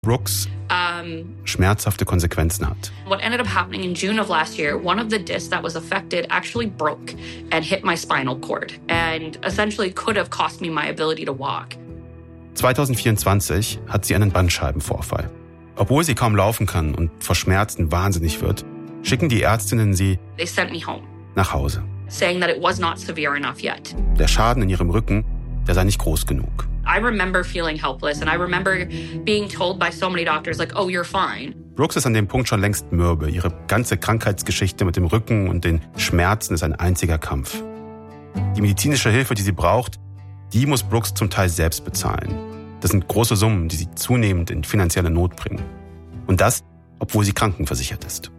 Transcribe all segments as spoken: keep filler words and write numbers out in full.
Brooks um, schmerzhafte Konsequenzen hat. What ended up happening in June of last year, one of the discs that was affected actually broke and hit my spinal cord and essentially could have cost me my ability to walk. zwanzig vierundzwanzig hat sie einen Bandscheibenvorfall. Obwohl sie kaum laufen kann und vor Schmerzen wahnsinnig wird, schicken die Ärztinnen sie They sent me home, nach Hause. saying that it was not severe enough yet. Der Schaden in ihrem Rücken, der sei nicht groß genug. I remember feeling helpless and I remember being told by so many doctors like, oh, you're fine. Brooks ist an dem Punkt schon längst mürbe. Ihre ganze Krankheitsgeschichte mit dem Rücken und den Schmerzen ist ein einziger Kampf. Die medizinische Hilfe, die sie braucht, die muss Brooks zum Teil selbst bezahlen. Das sind große Summen, die sie zunehmend in finanzielle Not bringen. Und das, obwohl sie krankenversichert ist.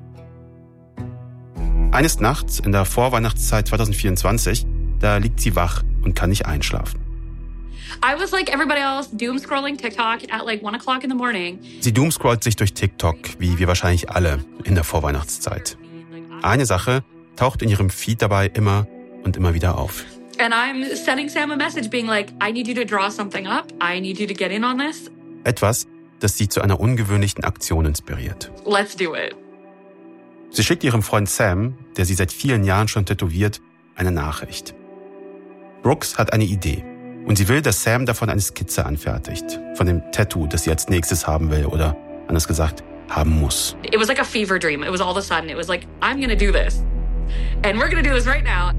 Eines Nachts in der Vorweihnachtszeit zwanzig vierundzwanzig, da liegt sie wach und kann nicht einschlafen. I was like everybody else, doom scrolling TikTok at like one o'clock in the morning. Sie doomscrollt sich durch TikTok, wie wir wahrscheinlich alle in der Vorweihnachtszeit. Eine Sache taucht in ihrem Feed dabei immer und immer wieder auf. And I'm sending Sam a message being like, I need you to draw something up. I need you to get in on this. Etwas, das sie zu einer ungewöhnlichen Aktion inspiriert. Let's do it. Sie schickt ihrem Freund Sam, der sie seit vielen Jahren schon tätowiert, eine Nachricht. Brooks hat eine Idee. Und sie will, dass Sam davon eine Skizze anfertigt. Von dem Tattoo, das sie als nächstes haben will oder, anders gesagt, haben muss. It was like a fever dream. It was all of a sudden, it was like, I'm gonna do this. And we're gonna do this right now.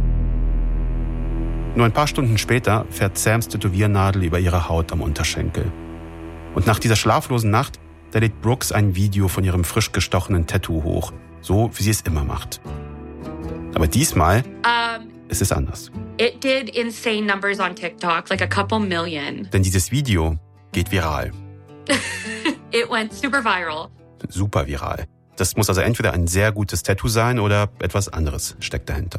Nur ein paar Stunden später fährt Sams Tätowiernadel über ihre Haut am Unterschenkel. Und nach dieser schlaflosen Nacht, da lädt Brooks ein Video von ihrem frisch gestochenen Tattoo hoch. So, wie sie es immer macht. Aber diesmal Um, ist es anders. it did insane numbers on TikTok, like a couple million. Denn dieses Video geht viral. It went super viral. Super viral. Das muss also entweder ein sehr gutes Tattoo sein oder etwas anderes steckt dahinter.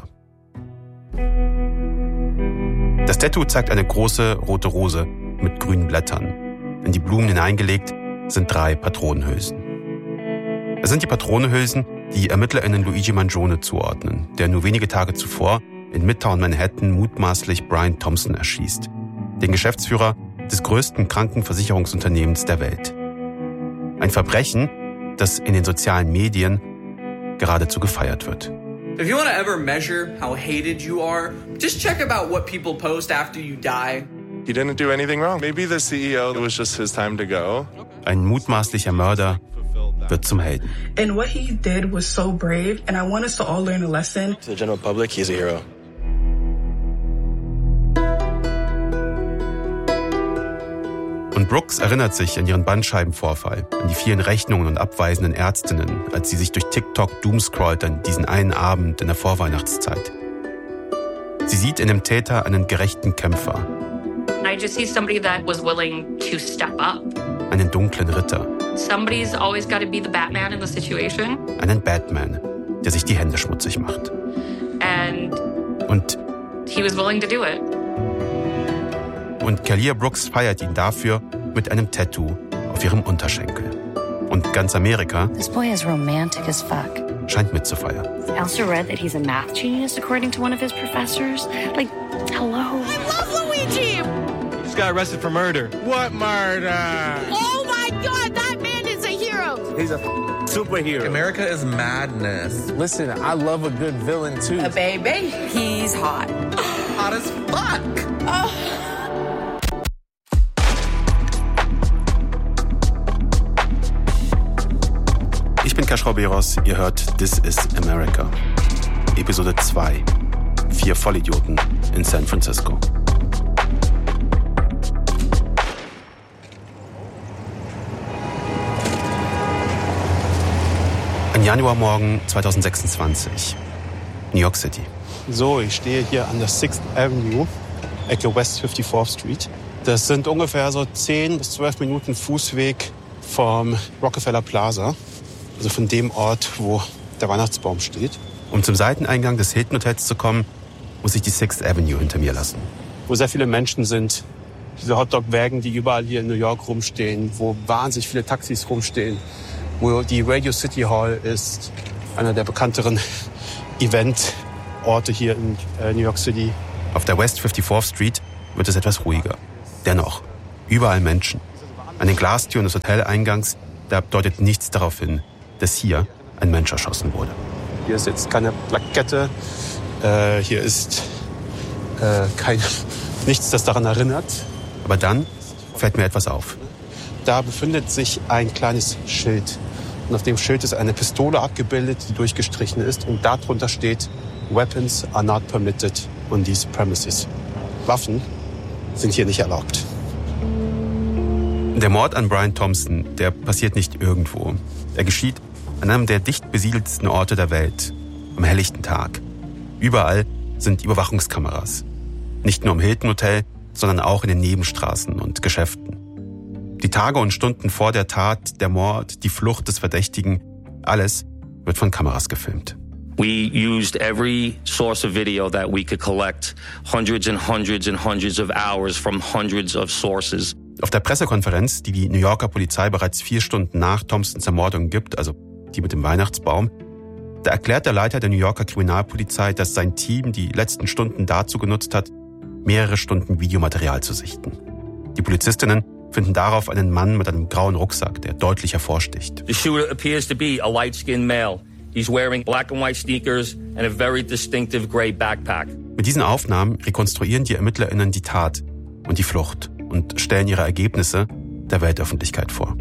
Das Tattoo zeigt eine große rote Rose mit grünen Blättern. In die Blumen hineingelegt sind drei Patronenhülsen. Es sind die Patronenhülsen, die ErmittlerInnen Luigi Mangione zuordnen, der nur wenige Tage zuvor in Midtown Manhattan mutmaßlich Brian Thompson erschießt, den Geschäftsführer des größten Krankenversicherungsunternehmens der Welt. Ein Verbrechen, das in den sozialen Medien geradezu gefeiert wird. If you want to ever measure how hated you are, just check about what people post after you die. He didn't do anything wrong. Maybe the C E O, it was just his time to go. Ein mutmaßlicher Mörder wird zum Helden. And what he did was so brave, and I want us to all learn a lesson. To the general public, he's a hero. Und Brooks erinnert sich an ihren Bandscheibenvorfall, an die vielen Rechnungen und abweisenden Ärztinnen, als sie sich durch TikTok doomscrollt an diesen einen Abend in der Vorweihnachtszeit. Sie sieht in dem Täter einen gerechten Kämpfer. I just see somebody that was willing to step up. Einen dunklen Ritter. Somebody's always got to be the Batman in the situation. Einen Batman, der sich die Hände schmutzig macht. And Und, he was willing to do it. und Kalia Brooks feiert ihn dafür mit einem Tattoo auf ihrem Unterschenkel. Und ganz Amerika This boy is romantic as fuck. scheint mitzufeiern. I also read that he's a math genius, according to one of his professors. Like, hello. I love Luigi! Just got arrested for murder. What murder? Oh my god, that man is a hero! He's a superhero. America is madness. Listen, I love a good villain too. A baby. He's hot. Hot as fuck. Oh. Ich bin Kash Roberos, ihr hört This is America. Episode zwei. Vier Vollidioten in San Francisco. Ein Januarmorgen zwanzig sechsundzwanzig. New York City. So, ich stehe hier an der sixth Avenue, Ecke West fifty-fourth Street. Das sind ungefähr so zehn bis zwölf Minuten Fußweg vom Rockefeller Plaza. Also von dem Ort, wo der Weihnachtsbaum steht. Um zum Seiteneingang des Hilton Hotels zu kommen, muss ich die sixth Avenue hinter mir lassen. Wo sehr viele Menschen sind. Diese Hotdog-Wägen, die überall hier in New York rumstehen. Wo wahnsinnig viele Taxis rumstehen. Wo die Radio City Hall ist. Einer der bekannteren Eventorte hier in äh, New York City. Auf der West fifty-fourth Street wird es etwas ruhiger. Dennoch, überall Menschen. An den Glastüren des Hoteleingangs, da deutet nichts darauf hin, dass hier ein Mensch erschossen wurde. Hier ist jetzt keine Plakette, äh, hier ist äh, kein, nichts, das daran erinnert. Aber dann fällt mir etwas auf. Da befindet sich ein kleines Schild. Und auf dem Schild ist eine Pistole abgebildet, die durchgestrichen ist. Und darunter steht, Weapons are not permitted on these premises. Waffen sind hier nicht erlaubt. Der Mord an Brian Thompson, der passiert nicht irgendwo. Er geschieht an einem der dicht besiedelsten Orte der Welt, am helllichten Tag. Überall sind Überwachungskameras. Nicht nur im Hilton Hotel, sondern auch in den Nebenstraßen und Geschäften. Die Tage und Stunden vor der Tat, der Mord, die Flucht des Verdächtigen, alles wird von Kameras gefilmt. We used every source of video that we could collect, hundreds and hundreds and hundreds of hours from hundreds of sources. Auf der Pressekonferenz, die die New Yorker Polizei bereits vier Stunden nach Thompsons Ermordung gibt, also die mit dem Weihnachtsbaum, da erklärt der Leiter der New Yorker Kriminalpolizei, dass sein Team die letzten Stunden dazu genutzt hat, mehrere Stunden Videomaterial zu sichten. Die Polizistinnen finden darauf einen Mann mit einem grauen Rucksack, der deutlich hervorsticht. The shooter appears to be a light-skinned male. He's wearing black and white sneakers and a very distinctive gray backpack. Mit diesen Aufnahmen rekonstruieren die ErmittlerInnen die Tat und die Flucht und stellen ihre Ergebnisse der Weltöffentlichkeit vor.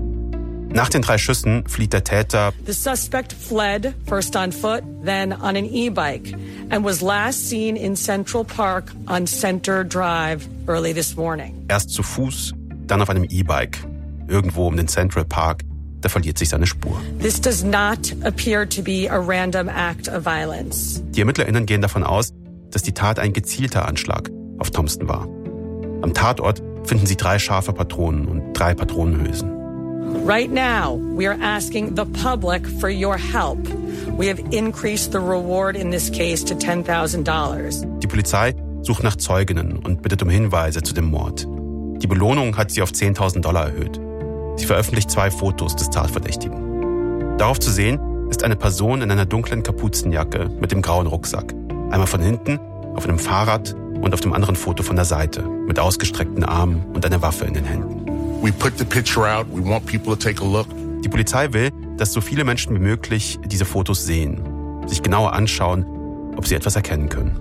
Nach den drei Schüssen flieht der Täter. The suspect fled first on foot, then on an e-bike and was last seen in Central Park on Center Drive early this morning. Erst zu Fuß, dann auf einem E-Bike. Irgendwo um den Central Park, da verliert sich seine Spur. This does not appear to be a random act of violence. Die ErmittlerInnen gehen davon aus, dass die Tat ein gezielter Anschlag auf Thompson war. Am Tatort finden sie drei scharfe Patronen und drei Patronenhülsen. Right now, we are asking the public for your help. We have increased the reward in this case to ten thousand dollars. Die Polizei sucht nach Zeuginnen und bittet um Hinweise zu dem Mord. Die Belohnung hat sie auf zehntausend Dollar erhöht. Sie veröffentlicht zwei Fotos des Tatverdächtigen. Darauf zu sehen ist eine Person in einer dunklen Kapuzenjacke mit dem grauen Rucksack. Einmal von hinten, auf einem Fahrrad und auf dem anderen Foto von der Seite, mit ausgestreckten Armen und einer Waffe in den Händen. We put the picture out. We want people to take a look. Die Polizei will, dass so viele Menschen wie möglich diese Fotos sehen, sich genauer anschauen, ob sie etwas erkennen können.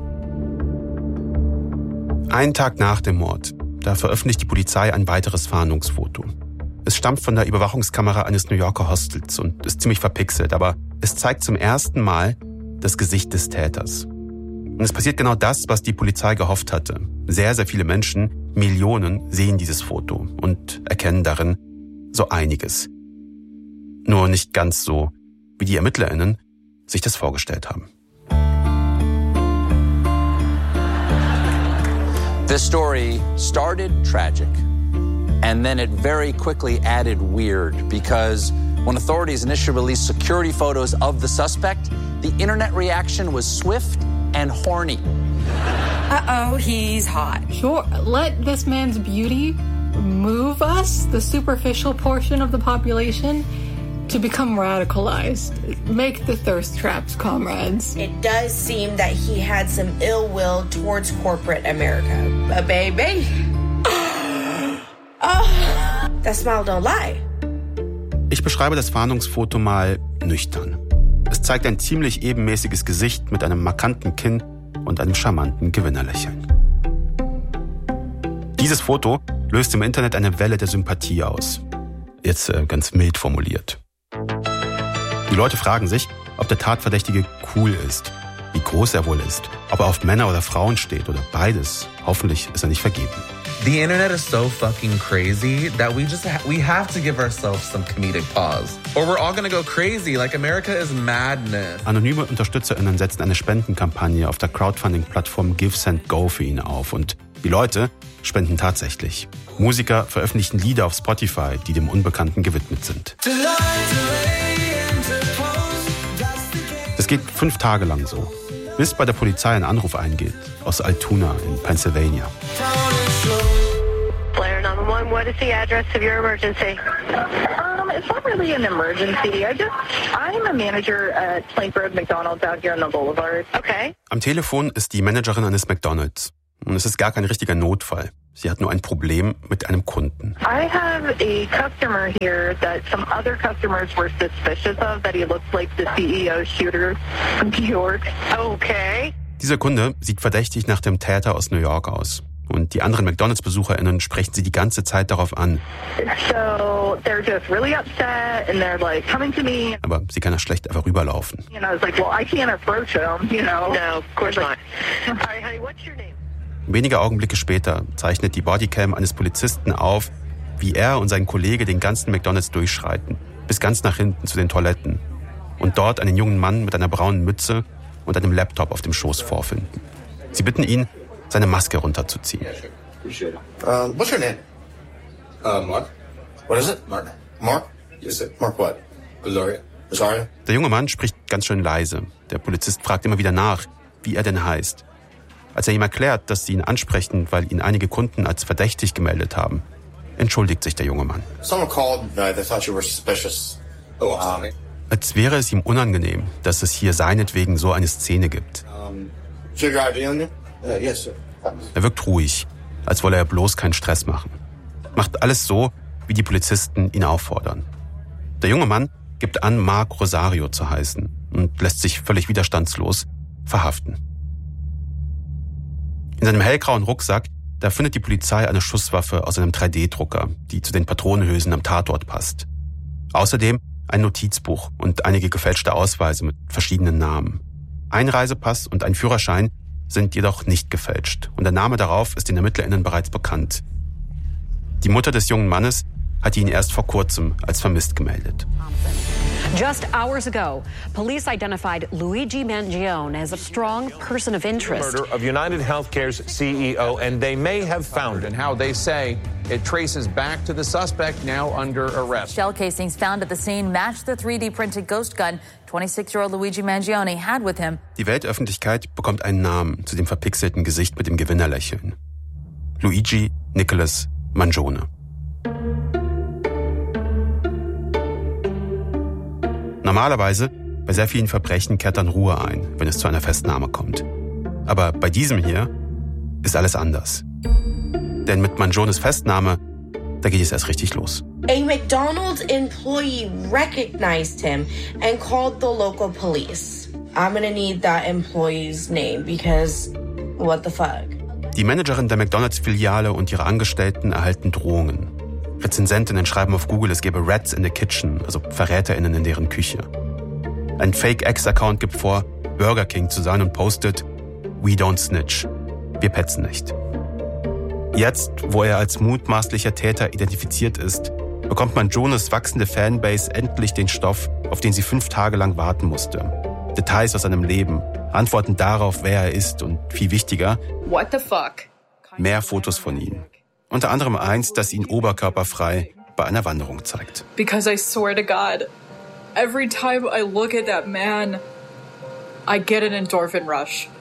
Einen Tag nach dem Mord, da veröffentlicht die Polizei ein weiteres Fahndungsfoto. Es stammt von der Überwachungskamera eines New Yorker Hostels und ist ziemlich verpixelt, aber es zeigt zum ersten Mal das Gesicht des Täters. Und es passiert genau das, was die Polizei gehofft hatte. Sehr, sehr viele Menschen, Millionen, sehen dieses Foto und erkennen darin so einiges. Nur nicht ganz so, wie die ErmittlerInnen sich das vorgestellt haben. This story started tragic, and then it very quickly added weird, because when authorities initially released security photos of the suspect, the internet reaction was swift and horny. Uh-oh, he's hot. Sure, let this man's beauty move us, the superficial portion of the population, to become radicalized. Make the thirst traps, comrades. It does seem that he had some ill will towards corporate America. But baby, oh, that smile don't lie. Ich beschreibe das Fahndungsfoto mal nüchtern. Es zeigt ein ziemlich ebenmäßiges Gesicht mit einem markanten Kinn und einem charmanten Gewinnerlächeln. Dieses Foto löst im Internet eine Welle der Sympathie aus. Jetzt äh, ganz mild formuliert. Die Leute fragen sich, ob der Tatverdächtige cool ist, wie groß er wohl ist, ob er auf Männer oder Frauen steht oder beides. Hoffentlich ist er nicht vergeben. The internet is so fucking crazy that we just ha- we have to give ourselves some comedic pause, or we're all gonna go crazy. Like, America is madness. Anonyme UnterstützerInnen setzen eine Spendenkampagne auf der Crowdfunding-Plattform Give Send Go für ihn auf und die Leute spenden tatsächlich. Musiker veröffentlichen Lieder auf Spotify, die dem Unbekannten gewidmet sind. Das geht fünf Tage lang so, bis bei der Polizei ein Anruf eingeht aus Altoona in Pennsylvania. Blair nine one one, what is the address of your emergency? Um, it's not really an emergency. I just, I'm a manager at Plainfield McDonald's out here on the Boulevard. Okay. Am Telefon ist die Managerin eines McDonald's. Und es ist gar kein richtiger Notfall. Sie hat nur ein Problem mit einem Kunden. I have a customer here that some other customers were suspicious of, that he looks like the C E O shooter from New York. Okay. Dieser Kunde sieht verdächtig nach dem Täter aus New York aus. Und die anderen McDonald's-BesucherInnen sprechen sie die ganze Zeit darauf an. So they're just really upset and they're like coming to me. Aber sie kann ja schlecht einfach rüberlaufen. And I was like, well, I can't approach him, you know. No, of course not. Hi, honey, what's your name? Wenige Augenblicke später zeichnet die Bodycam eines Polizisten auf, wie er und sein Kollege den ganzen McDonald's durchschreiten, bis ganz nach hinten zu den Toiletten und dort einen jungen Mann mit einer braunen Mütze und einem Laptop auf dem Schoß vorfinden. Sie bitten ihn, seine Maske runterzuziehen. Um, what's your name? Uh, Mark. What is it? Mark. Mark? Yes, it. Mark what? Rosario. Rosario? Der junge Mann spricht ganz schön leise. Der Polizist fragt immer wieder nach, wie er denn heißt. Als er ihm erklärt, dass sie ihn ansprechen, weil ihn einige Kunden als verdächtig gemeldet haben, entschuldigt sich der junge Mann. Someone called, uh, they thought you were suspicious. Oh, um, Als wäre es ihm unangenehm, dass es hier seinetwegen so eine Szene gibt. um, is your I D on you? Uh, yes, sir. Er wirkt ruhig, als wolle er bloß keinen Stress machen. Macht alles so, wie die Polizisten ihn auffordern. Der junge Mann gibt an, Mark Rosario zu heißen und lässt sich völlig widerstandslos verhaften. In seinem hellgrauen Rucksack, da findet die Polizei eine Schusswaffe aus einem drei D Drucker, die zu den Patronenhülsen am Tatort passt. Außerdem ein Notizbuch und einige gefälschte Ausweise mit verschiedenen Namen. Ein Reisepass und ein Führerschein sind jedoch nicht gefälscht und der Name darauf ist den ErmittlerInnen bereits bekannt. Die Mutter des jungen Mannes hat ihn erst vor kurzem als vermisst gemeldet. Just hours ago, police identified Luigi Mangione as a strong person of interest. Murder of United Healthcare's C E O, and they may have found it. And how they say it traces back to the suspect now under arrest. Shell casings found at the scene matched the three D printed ghost gun twenty-six-year-old Luigi Mangione had with him. Die Weltöffentlichkeit bekommt einen Namen zu dem verpixelten Gesicht mit dem Gewinnerlächeln. Luigi Nicholas Mangione. Normalerweise, bei sehr vielen Verbrechen kehrt dann Ruhe ein, wenn es zu einer Festnahme kommt. Aber bei diesem hier ist alles anders. Denn mit Mangiones Festnahme, da geht es erst richtig los. A McDonald's employee recognized him and called the local police. I'm gonna need that employee's name because what the fuck? Die Managerin der McDonald's-Filiale und ihre Angestellten erhalten Drohungen. Rezensentinnen schreiben auf Google, es gäbe Rats in the Kitchen, also VerräterInnen in deren Küche. Ein Fake-Ex-Account gibt vor, Burger King zu sein und postet, "We don't snitch." Wir petzen nicht. Jetzt, wo er als mutmaßlicher Täter identifiziert ist, bekommt Mangiones wachsende Fanbase endlich den Stoff, auf den sie fünf Tage lang warten musste. Details aus seinem Leben, Antworten darauf, wer er ist und, viel wichtiger, What the fuck? Mehr Fotos von ihm. Unter anderem eins, das ihn oberkörperfrei bei einer Wanderung zeigt. Because I swear to God, every time I look at that man, I get an endorphin rush.